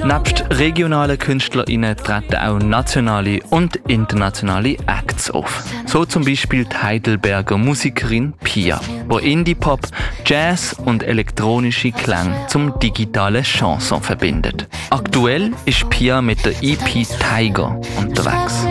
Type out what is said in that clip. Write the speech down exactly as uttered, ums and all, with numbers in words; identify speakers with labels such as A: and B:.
A: Nebst regionalen KünstlerInnen treten auch nationale und internationale Acts auf. So zum Beispiel die Heidelberger Musikerin Pia, die Indie-Pop, Jazz und elektronische Klänge zum digitalen Chanson verbindet. Aktuell ist Pia mit der E P Tiger unterwegs.